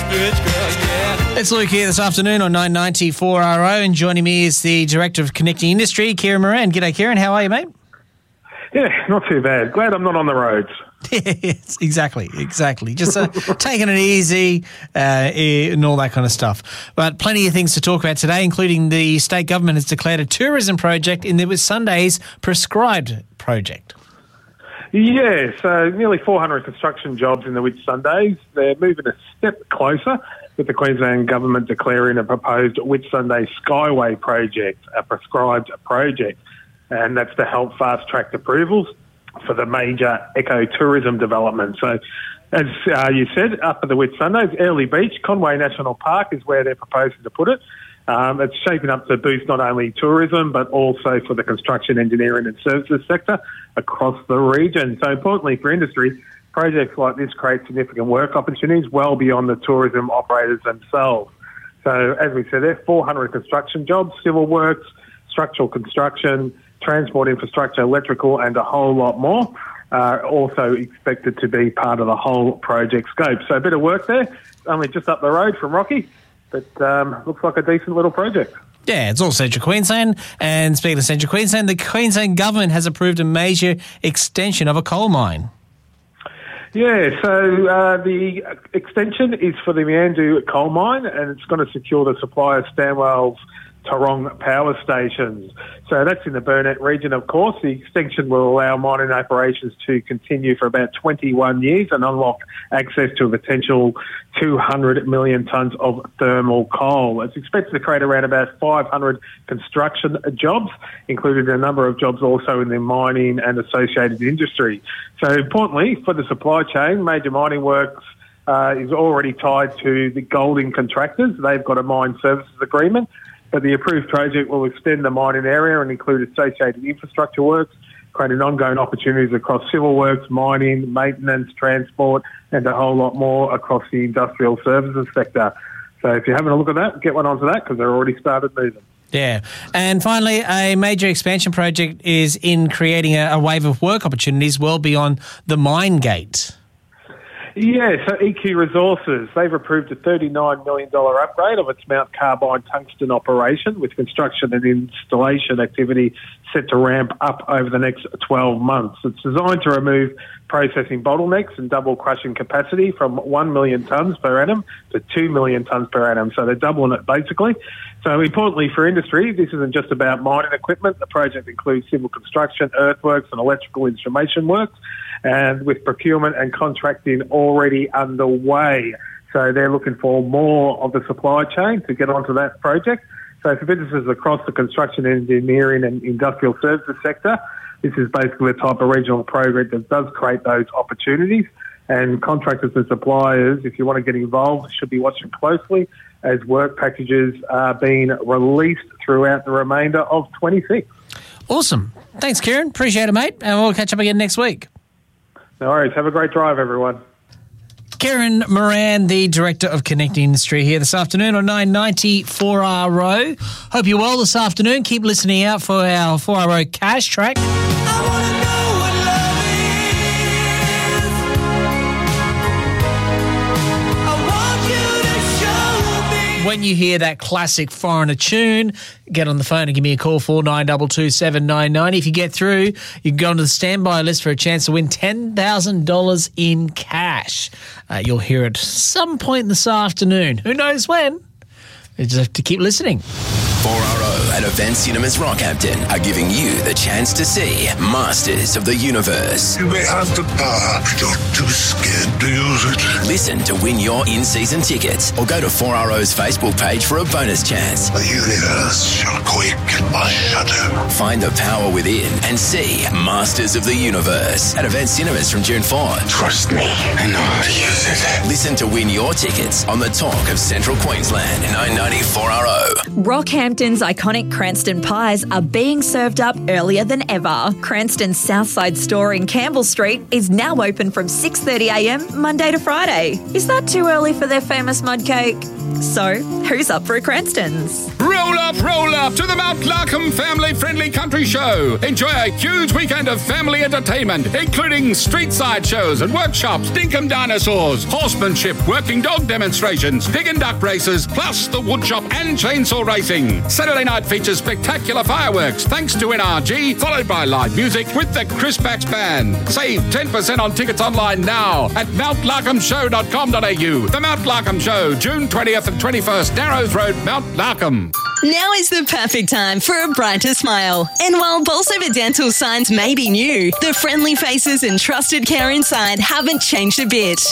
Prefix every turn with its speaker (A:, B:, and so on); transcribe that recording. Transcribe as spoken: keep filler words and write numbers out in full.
A: bitch, girl, yeah.
B: It's Luke here this afternoon on nine ninety four R O, and joining me is the Director of Connecting Industry, Kieran Moran. G'day, Kieran. How are you, mate?
C: Yeah, not too bad. Glad I'm not on the roads.
B: Yes, exactly, exactly. Just uh, taking it easy uh, and all that kind of stuff. But plenty of things to talk about today, including the state government has declared a tourism project in the Whitsundays prescribed project.
C: Yeah, so nearly four hundred construction jobs in the Whitsundays. They're moving a step closer with the Queensland Government declaring a proposed Whitsunday Skyway project, a prescribed project. And that's to help fast-track approvals for the major ecotourism development. So, as uh, you said, up at the Whitsundays, Airlie Beach, Conway National Park is where they're proposing to put it. Um, it's shaping up to boost not only tourism, but also for the construction, engineering and services sector across the region. So, importantly for industry, projects like this create significant work opportunities well beyond the tourism operators themselves. So, as we said, there are four hundred construction jobs, civil works, structural construction, transport infrastructure, electrical, and a whole lot more are also expected to be part of the whole project scope. So a bit of work there, only just up the road from Rocky, but um, looks like a decent little project.
B: Yeah, it's all Central Queensland. And speaking of Central Queensland, the Queensland Government has approved a major extension of a coal mine.
C: Yeah, so uh, the extension is for the Meandu coal mine, and it's going to secure the supply of Stanwell's Tarong power stations. So that's in the Burnett region, of course. The extension will allow mining operations to continue for about twenty-one years and unlock access to a potential two hundred million tonnes of thermal coal. It's expected to create around about five hundred construction jobs, including a number of jobs also in the mining and associated industry. So importantly, for the supply chain, major mining works uh, is already tied to the Golding contractors. They've got a mine services agreement. But the approved project will extend the mining area and include associated infrastructure works, creating ongoing opportunities across civil works, mining, maintenance, transport, and a whole lot more across the industrial services sector. So if you're having a look at that, get one onto that because they're already started moving.
B: Yeah. And finally, a major expansion project is in creating a, a wave of work opportunities well beyond the mine gate.
C: Yeah, so E Q Resources, they've approved a thirty-nine million dollars upgrade of its Mount Carbine tungsten operation with construction and installation activity set to ramp up over the next twelve months. It's designed to remove processing bottlenecks and double crushing capacity from one million tonnes per annum to two million tonnes per annum. So they're doubling it basically. So importantly for industry, this isn't just about mining equipment. The project includes civil construction, earthworks and electrical instrumentation works, and with procurement and contracting already underway. So they're looking for more of the supply chain to get onto that project. So for businesses across the construction, engineering and industrial services sector, this is basically the type of regional program that does create those opportunities. And contractors and suppliers, if you want to get involved, should be watching closely as work packages are being released throughout the remainder of twenty-six.
B: Awesome. Thanks, Kieran. Appreciate it, mate. And we'll catch up again next week.
C: No worries. Have a great drive, everyone.
B: Kieran Moran, the Director of Connecting Industry, here this afternoon on nine ninety four R O. Hope you're well this afternoon. Keep listening out for our four R O Cash Track.
A: I wanna know what love is. I want you to show me.
B: When you hear that classic foreigner tune, get on the phone and give me a call, four nine two two seven nine nine zero. If you get through, you can go onto the standby list for a chance to win ten thousand dollars in cash. Uh, you'll hear it some point this afternoon. Who knows when? You just have to keep listening.
D: four R O and Event Cinemas Rockhampton are giving you the chance to see Masters of the Universe.
E: You may have the power, but you're too scared to use it.
D: Listen to win your in-season tickets or go to four R O's Facebook page for a bonus chance.
E: The universe shall quake at my shadow.
D: Find the power within and see Masters of the Universe at Event Cinemas from June fourth.
E: Trust me, I know how to use it.
D: Listen to win your tickets on the Talk of Central Queensland, nine ninety four R O.
F: Rockhampton's iconic Cranston pies are being served up earlier than ever. Cranston's Southside store in Campbell Street is now open from six thirty a m Monday to Friday. Is that too early for their famous mud cake? So, who's up for a Cranston's?
A: Roll
G: Roll up, roll up to the Mount Larkham family-friendly country show. Enjoy a huge weekend of family entertainment, including street side shows and workshops, dinkum dinosaurs, horsemanship, working dog demonstrations, pig and duck races, plus the woodshop and chainsaw racing. Saturday night features spectacular fireworks thanks to N R G, followed by live music with the Chris Pax Band. Save ten percent on tickets online now at mount larkham show dot com dot a u. The Mount Larkham Show, June twentieth and twenty-first, Narrows Road, Mount Larkham.
H: Now is the perfect time for a brighter smile. And while Bolsover Dental signs may be new, the friendly faces and trusted care inside haven't changed a bit.